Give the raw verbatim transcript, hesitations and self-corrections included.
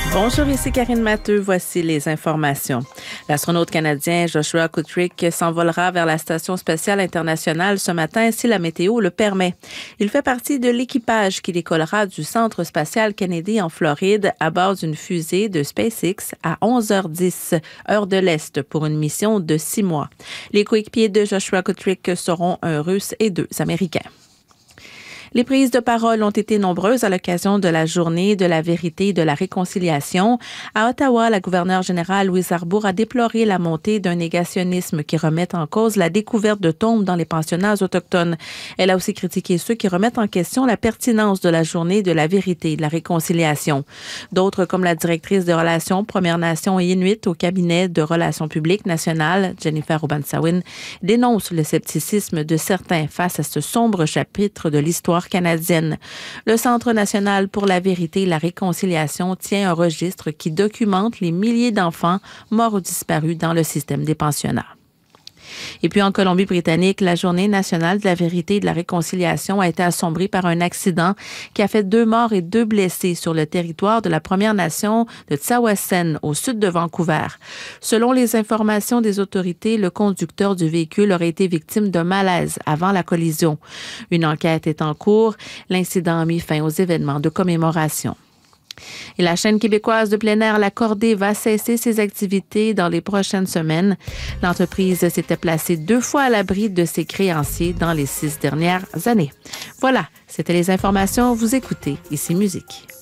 Bonjour, ici Karine Matteux. Voici les informations. L'astronaute canadien Joshua Kutrick s'envolera vers la Station spatiale internationale ce matin si la météo le permet. Il fait partie de l'équipage qui décollera du Centre spatial Kennedy en Floride à bord d'une fusée de SpaceX à onze heures dix, heure de l'Est, pour une mission de six mois. Les coéquipiers de Joshua Kutrick seront un Russe et deux Américains. Les prises de parole ont été nombreuses à l'occasion de la Journée de la vérité et de la réconciliation. À Ottawa, la gouverneure générale Louise Arbour a déploré la montée d'un négationnisme qui remet en cause la découverte de tombes dans les pensionnats autochtones. Elle a aussi critiqué ceux qui remettent en question la pertinence de la Journée de la vérité et de la réconciliation. D'autres, comme la directrice de relations Premières Nations et Inuit au cabinet de relations publiques nationales, Jennifer Obansawin, dénoncent le scepticisme de certains face à ce sombre chapitre de l'histoire canadienne. Le Centre national pour la vérité et la réconciliation tient un registre qui documente les milliers d'enfants morts ou disparus dans le système des pensionnats. Et puis en Colombie-Britannique, la Journée nationale de la vérité et de la réconciliation a été assombrie par un accident qui a fait deux morts et deux blessés sur le territoire de la Première Nation de Tsawwassen, au sud de Vancouver. Selon les informations des autorités, le conducteur du véhicule aurait été victime d'un malaise avant la collision. Une enquête est en cours. L'incident a mis fin aux événements de commémoration. Et la chaîne québécoise de plein air La Cordée va cesser ses activités dans les prochaines semaines. L'entreprise s'était placée deux fois à l'abri de ses créanciers dans les six dernières années. Voilà, c'était les informations. Vous écoutez Ici Musique.